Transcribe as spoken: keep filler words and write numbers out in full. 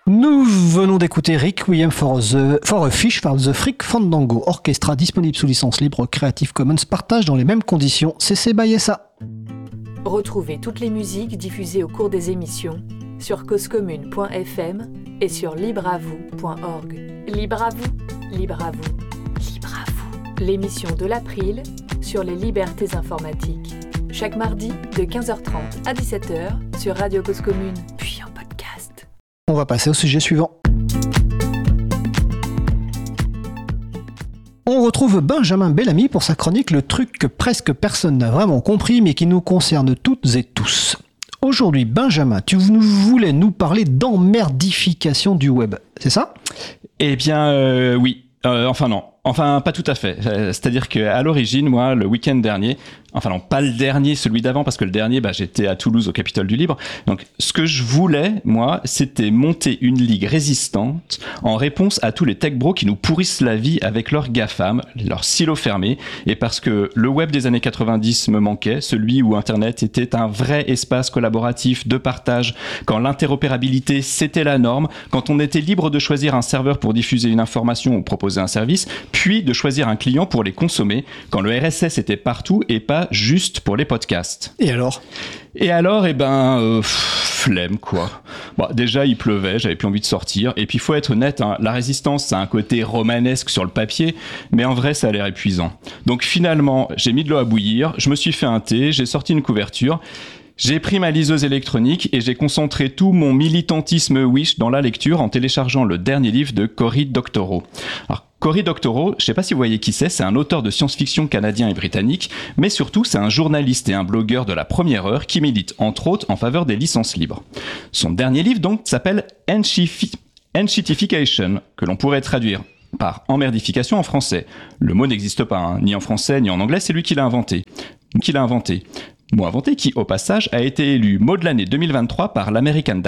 Nous venons d'écouter Requiem for, the, for a Fish par The Freak Fandango Orchestra, disponible sous licence libre Creative Commons, partage dans les mêmes conditions. C C by S A. Retrouvez toutes les musiques diffusées au cours des émissions sur causecommune point f m et sur libreavou point org. Libre à vous, libre à vous, libre à vous. L'émission de l'April sur les libertés informatiques. Chaque mardi de quinze heures trente à dix-sept heures sur Radio Cause Commune, puis en podcast. On va passer au sujet suivant. On retrouve Benjamin Bellamy pour sa chronique Le truc que presque personne n'a vraiment compris mais qui nous concerne toutes et tous. Aujourd'hui, Benjamin, tu voulais nous parler d'emmerdification du web, c'est ça ? Eh bien, euh, oui. Euh, enfin non. Enfin, pas tout à fait. C'est-à-dire qu'à l'origine, moi, le week-end dernier, enfin non, pas le dernier, celui d'avant, parce que le dernier, bah, j'étais à Toulouse, au Capitole du Libre. Donc, ce que je voulais, moi, c'était monter une ligue résistante en réponse à tous les tech bros qui nous pourrissent la vie avec leurs GAFAM, leurs silos fermés, et parce que le web des années quatre-vingt-dix me manquait, celui où Internet était un vrai espace collaboratif de partage, quand l'interopérabilité, c'était la norme, quand on était libre de choisir un serveur pour diffuser une information ou proposer un service, puis de choisir un client pour les consommer, quand le R S S était partout et pas juste pour les podcasts. Et alors ? Et alors, eh ben, euh, flemme, quoi. Bon, déjà, il pleuvait, j'avais plus envie de sortir, et puis il faut être honnête, hein, la résistance, ça a un côté romanesque sur le papier, mais en vrai, ça a l'air épuisant. Donc finalement, j'ai mis de l'eau à bouillir, je me suis fait un thé, j'ai sorti une couverture, j'ai pris ma liseuse électronique et j'ai concentré tout mon militantisme Wish dans la lecture en téléchargeant le dernier livre de Cory Doctorow. Alors, Cory Doctorow, je sais pas si vous voyez qui c'est, c'est un auteur de science-fiction canadien et britannique, mais surtout c'est un journaliste et un blogueur de la première heure qui milite entre autres en faveur des licences libres. Son dernier livre donc s'appelle Enshittification, que l'on pourrait traduire par emmerdification en français. Le mot n'existe pas, hein, ni en français ni en anglais, c'est lui qui l'a inventé. Qui l'a inventé. Mot inventé qui, au passage, a été élu mot de l'année deux mille vingt-trois par l'American